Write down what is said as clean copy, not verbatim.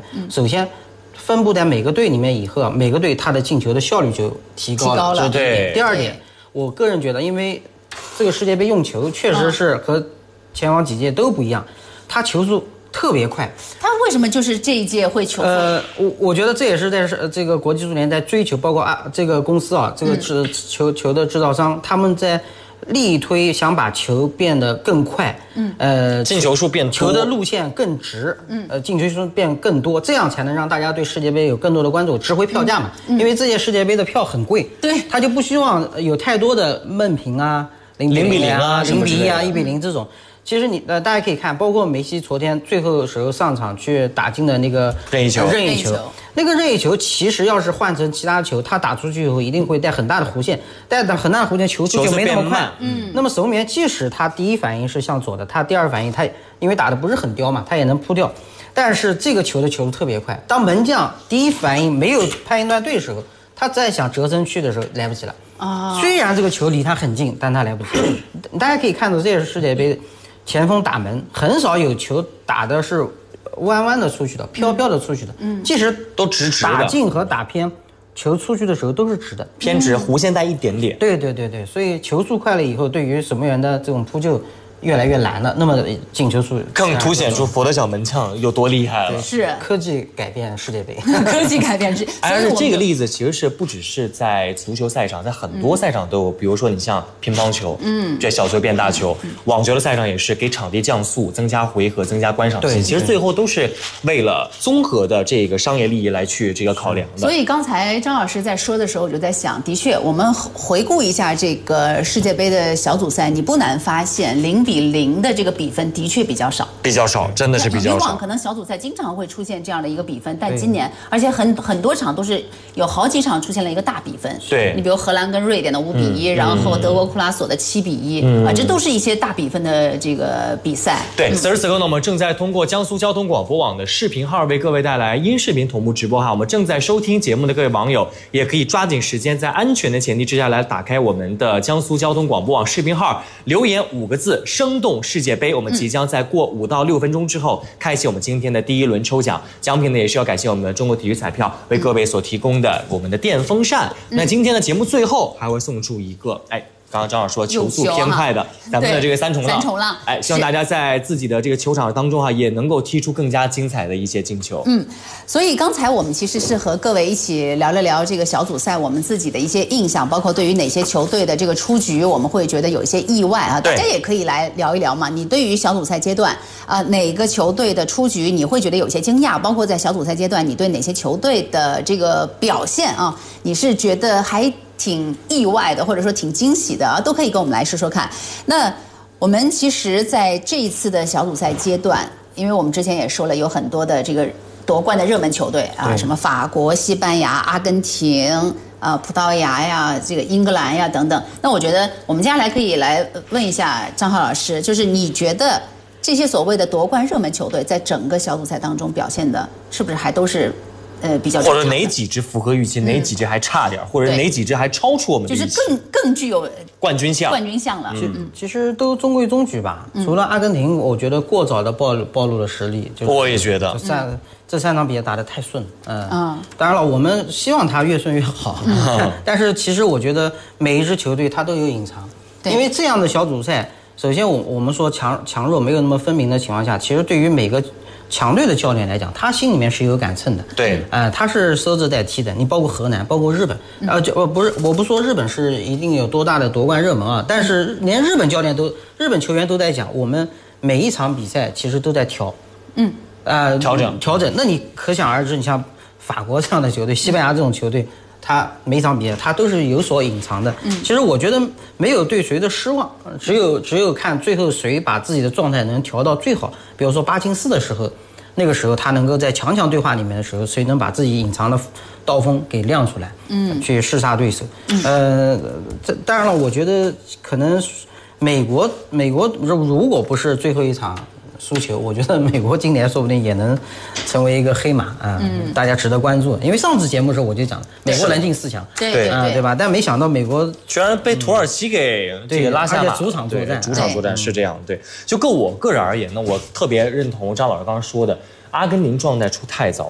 首先分布在每个队里面以后，每个队他的进球的效率就提高了。 对。 第二点，我个人觉得，因为这个世界杯用球确实是和前往几届都不一样，它球速特别快。 他为什么就是这一届会球速？ 我觉得这也是在这个国际足联在追求，包括这个公司这个球的制造商，他们在力推想把球变得更快， 进球数变多， 球的路线更直，进球数变更多，这样才能让大家对世界杯有更多的关注，值回票价嘛。因为这届世界杯的票很贵， 对， 他就不希望有太多的闷评啊，0比0啊，0比1啊，1比0这种。其实大家可以看，包括梅西昨天最后时候上场去打进的那个任意球，那个任意球其实要是换成其他球，他打出去以后一定会带很大的弧线，带很大的弧线，球速就没那么快。那么守门员即使他第一反应是向左的，他第二反应他因为打的不是很刁嘛，他也能扑掉。但是这个球的球速特别快，当门将第一反应没有判断对的时候，他再想折身去的时候来不及了。虽然这个球离他很近，但他来不及。大家可以看到，这也是世界杯。前锋打门很少有球打的是弯弯的出去的，飘飘的出去的，即使都直的， 打进和打偏，球出去的时候都是直的， 偏直，弧线带一点点。 对，所以球速快了以后，对于守门员的这种扑救越来越难了，那么进球数更凸显出佛得角门将有多厉害了。 是科技改变世界杯， 科技改变世界。 而且这个例子其实是不只是在足球赛场，在很多赛场都有。比如说你像乒乓球，这小球变大球；网球的赛场也是给场地降速，增加回合，增加观赏性。其实最后都是为了综合的这个商业利益来去这个考量的。 所以刚才张老师在说的时候，我就在想，的确，我们回顾一下这个世界杯的小组赛，你不难发现0比0的这个比分的确比较少， 真的是比较少。 以往可能小组赛经常会出现这样的一个比分，但今年而且很多场都是有好几场出现了一个大比分。 对， 你比如荷兰跟瑞典的5比1，然后德国库拉索的7比1，这都是一些大比分的这个比赛。 对，此时此刻呢，我们正在通过江苏交通广播网的视频号为各位带来音视频同步直播哈。我们正在收听节目的各位网友，也可以抓紧时间，在安全的前提之下来打开我们的江苏交通广播网视频号，留言5个字“生动世界杯”。我们即将在过5到6分钟之后开启我们今天的第一轮抽奖。奖品呢也是要感谢我们的中国体育彩票为各位所提供的我们的电风扇。那今天的节目最后还会送出一个刚刚张老师说球速偏快的咱们的这个三重浪，希望大家在自己的这个球场当中也能够踢出更加精彩的一些进球。 所以刚才我们其实是和各位一起聊了聊这个小组赛我们自己的一些印象，包括对于哪些球队的这个出局我们会觉得有一些意外啊，大家也可以来聊一聊嘛。你对于小组赛阶段哪个球队的出局你会觉得有些惊讶，包括在小组赛阶段你对哪些球队的这个表现你是觉得还挺意外的，或者说挺惊喜的都可以跟我们来说说看。那我们其实在这一次的小组赛阶段，因为我们之前也说了有很多的这个夺冠的热门球队什么法国、西班牙、阿根廷葡萄牙呀，这个英格兰呀等等。那我觉得我们接下来可以来问一下张浩老师，就是你觉得这些所谓的夺冠热门球队在整个小组赛当中表现的是不是还都是比较， 或者哪几支符合预期，哪几支还差点，或者哪几支还超出我们的预期， 就是更具有冠军相了。 其实都中规中矩吧。除了阿根廷，我觉得过早的暴露了实力。 我也觉得这3场比赛打得太顺。当然了，我们希望它越顺越好。但是其实我觉得每一支球队它都有隐藏，因为这样的小组赛，首先我们说强弱没有那么分明的情况下，其实对于每个强队的教练来讲，他心里面是有杆秤的。 对， 他是收着在踢的。你包括荷兰，包括日本，我不说日本是一定有多大的夺冠热门但是连日本球员都在讲，我们每一场比赛其实都在调整。那你可想而知，你像法国这样的球队，西班牙这种球队，他每场比赛他都是有所隐藏的。其实我觉得没有对谁的失望，只有看最后谁把自己的状态能调到最好。比如说巴金斯的时候，那个时候他能够在强强对话里面的时候，谁能把自己隐藏的刀锋给亮出来，去弑杀对手。当然了，我觉得可能美国如果不是最后一场输球，我觉得美国今年说不定也能成为一个黑马大家值得关注。因为上次节目的时候我就讲，美国能进4强，对吧？但没想到美国居然被土耳其给拉下马， 而且主场作战是这样。对，就我个人而言呢，我特别认同张老师刚刚说的，阿根廷状态出太早，